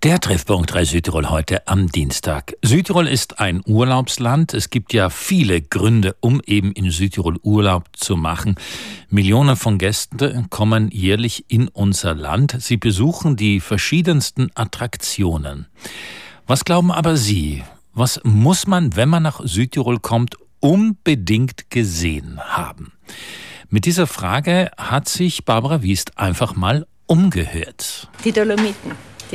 Der Treffpunkt 3 Südtirol heute am Dienstag. Südtirol ist ein Urlaubsland. Es gibt ja viele Gründe, um eben in Südtirol Urlaub zu machen. Millionen von Gästen kommen jährlich in unser Land. Sie besuchen die verschiedensten Attraktionen. Was glauben aber Sie? Was muss man, wenn man nach Südtirol kommt, unbedingt gesehen haben? Mit dieser Frage hat sich Barbara Wiest einfach mal umgehört. Die Dolomiten.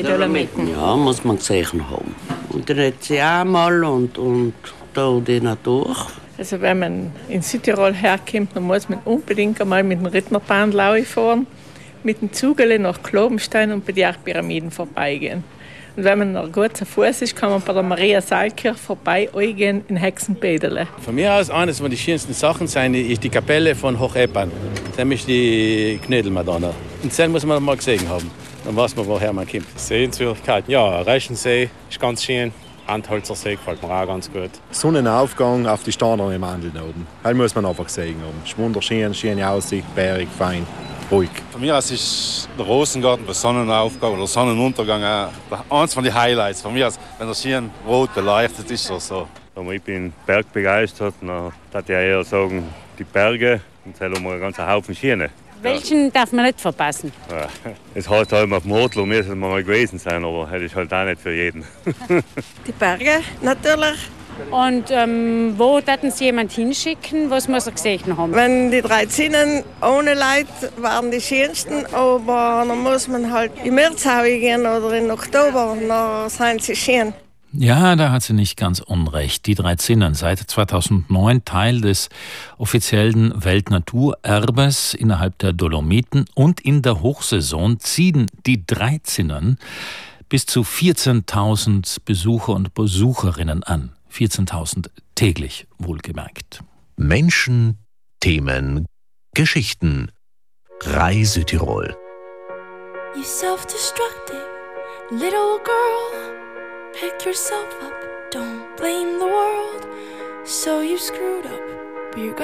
Ja, muss man gesehen haben. Und dann hat sie auch mal und da die Natur. Also wenn man in Südtirol herkommt, dann muss man unbedingt einmal mit dem Rittnerbahn fahren, mit dem Zugele nach Klobenstein und bei den Pyramiden vorbeigehen. Und wenn man noch gut zu Fuß ist, kann man bei der Maria-Saalkirche vorbeigehen in Hexenbäderle. Von mir aus, eines von den schönsten Sachen ist die Kapelle von Hocheppan. Nämlich die Knödelmadonna. Und das muss man mal gesehen haben. Dann weiß man, woher man kommt. Sehenswürdigkeiten, ja, Reichensee ist ganz schön. Antholzer See gefällt mir auch ganz gut. Sonnenaufgang auf die Sterne im Andeln oben. Das muss man einfach gesehen haben. Es ist wunderschön, schöne Aussicht, bergig, fein, ruhig. Von mir aus ist der Rosengarten bei Sonnenaufgang oder Sonnenuntergang eins von den Highlights. Von mir aus, wenn er schön rot beleuchtet ist oder so. Ich bin bergbegeistert, dann würde ich eher sagen, die Berge. Und da haben wir einen ganzen Haufen Schiene. Welchen darf man nicht verpassen? Ja, es heißt halt auf dem Hotlo, müssen wir mal gewesen sein, aber das ist halt auch nicht für jeden. Die Berge natürlich. Und wo würden Sie jemanden hinschicken? Was muss er gesehen haben? Wenn die 3 Zinnen ohne Leute waren die schönsten, aber dann muss man halt im März gehen oder im Oktober, dann sind sie schön. Ja, da hat sie nicht ganz unrecht. Die 3 Zinnen, seit 2009 Teil des offiziellen Weltnaturerbes innerhalb der Dolomiten, und in der Hochsaison ziehen die 3 Zinnen bis zu 14.000 Besucher und Besucherinnen an. 14.000 täglich, wohlgemerkt. Menschen, Themen, Geschichten. 3 Südtirol. You self-destructive little girl. Pick yourself up, don't blame the world. So you screwed up, but you're